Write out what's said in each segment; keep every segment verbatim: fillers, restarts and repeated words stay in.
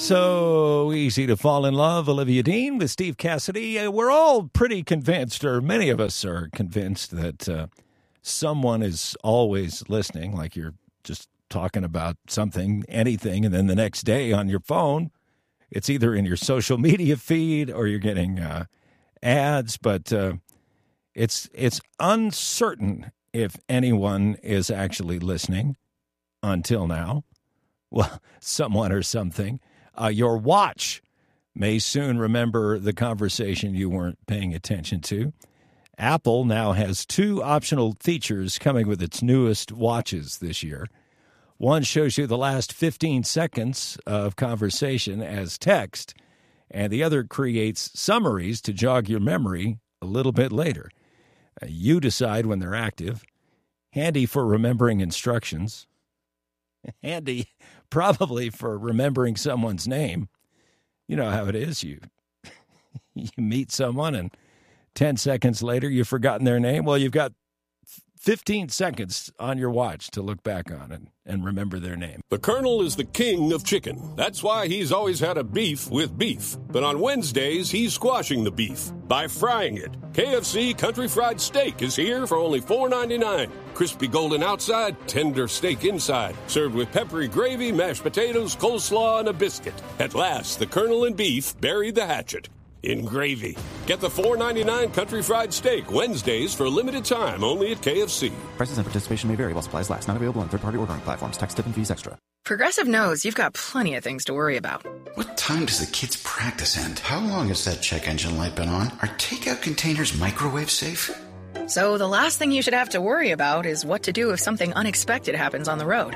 So easy to fall in love, Olivia Dean with Steve Cassidy. Uh, we're all pretty convinced, or many of us are convinced, that uh, someone is always listening, like you're just talking about something, anything, and then the next day on your phone, it's either in your social media feed or you're getting uh, ads, but uh, it's it's uncertain if anyone is actually listening until now. Well, someone or something. Uh, your watch may soon remember the conversation you weren't paying attention to. Apple now has two optional features coming with its newest watches this year. One shows you the last fifteen seconds of conversation as text, and the other creates summaries to jog your memory a little bit later. Uh, you decide when they're active. Handy for remembering instructions. Handy probably for remembering someone's name. You know how it is. You you meet someone and ten seconds later you've forgotten their name. Well, you've got fifteen seconds on your watch to look back on it and remember their name. The Colonel is the king of chicken. That's why he's always had a beef with beef. But on Wednesdays, he's squashing the beef by frying it. K F C Country Fried Steak is here for only four ninety-nine. Crispy golden outside, tender steak inside. Served with peppery gravy, mashed potatoes, coleslaw, and a biscuit. At last, the Colonel and beef buried the hatchet in gravy. Get the four ninety-nine Country Fried Steak Wednesdays for a limited time only at K F C. Prices and participation may vary while supplies last. Not available on third-party ordering platforms. Tax, tip, and fees extra. Progressive knows you've got plenty of things to worry about. What time does the kids' practice end? How long has that check engine light been on? Are takeout containers microwave safe? So the last thing you should have to worry about is what to do if something unexpected happens on the road.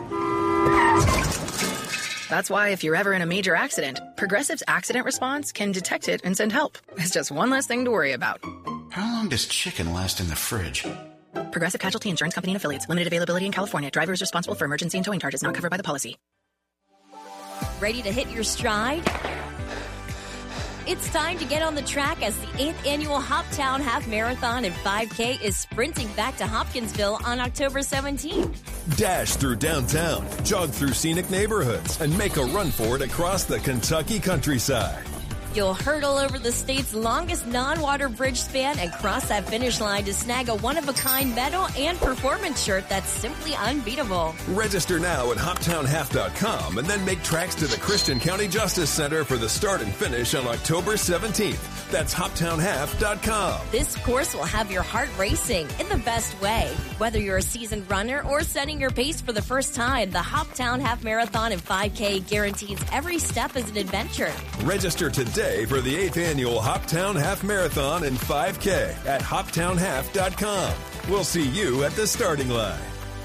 That's why if you're ever in a major accident, Progressive's accident response can detect it and send help. It's just one less thing to worry about. How long does chicken last in the fridge? Progressive Casualty Insurance Company and Affiliates. Limited availability in California. Driver is responsible for emergency and towing charges not covered by the policy. Ready to hit your stride? It's time to get on the track as the eighth Annual Hoptown Half Marathon and five K is sprinting back to Hopkinsville on October seventeenth. Dash through downtown, jog through scenic neighborhoods, and make a run for it across the Kentucky countryside. You'll hurdle over the state's longest non-water bridge span and cross that finish line to snag a one-of-a-kind medal and performance shirt that's simply unbeatable. Register now at hoptown half dot com and then make tracks to the Christian County Justice Center for the start and finish on October seventeenth. That's hoptown half dot com. This course will have your heart racing in the best way. Whether you're a seasoned runner or setting your pace for the first time, the Hoptown Half Marathon and five K guarantees every step is an adventure. Register today for the eighth Annual Hoptown Half Marathon and five K at hoptown half dot com. We'll see you at the starting line.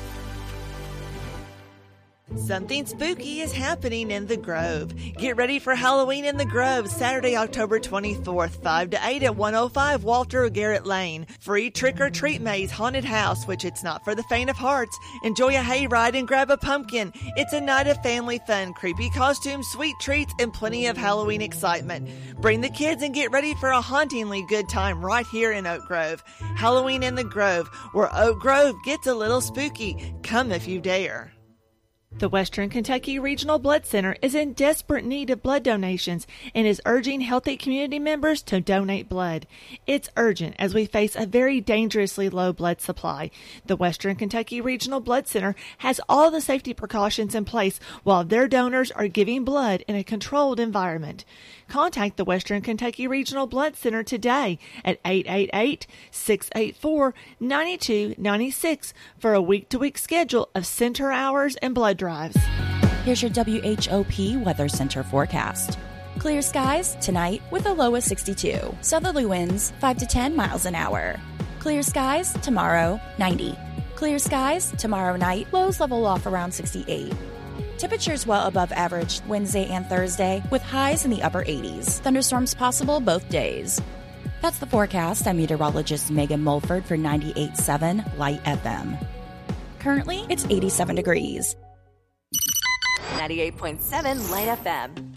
Something spooky is happening in the Grove. Get ready for Halloween in the Grove, Saturday, October twenty-fourth, five to eight at one oh five Walter Garrett Lane. Free trick-or-treat maze, haunted house, which it's not for the faint of hearts. Enjoy a hayride and grab a pumpkin. It's a night of family fun, creepy costumes, sweet treats, and plenty of Halloween excitement. Bring the kids and get ready for a hauntingly good time right here in Oak Grove. Halloween in the Grove, where Oak Grove gets a little spooky. Come if you dare. The Western Kentucky Regional Blood Center is in desperate need of blood donations and is urging healthy community members to donate blood. It's urgent as we face a very dangerously low blood supply. The Western Kentucky Regional Blood Center has all the safety precautions in place while their donors are giving blood in a controlled environment. Contact the Western Kentucky Regional Blood Center today at eight eight eight, six eight four, nine two nine six for a week-to-week schedule of center hours and blood drives. Here's your W H O P Weather Center forecast. Clear skies tonight with a low of sixty-two. Southerly winds five to ten miles an hour. Clear skies tomorrow, ninety. Clear skies tomorrow night, lows level off around sixty-eight. Temperatures well above average Wednesday and Thursday with highs in the upper eighties. Thunderstorms possible both days. That's the forecast. I'm meteorologist Megan Mulford for ninety-eight point seven Light F M. Currently, it's eighty-seven degrees. ninety-eight point seven Light F M.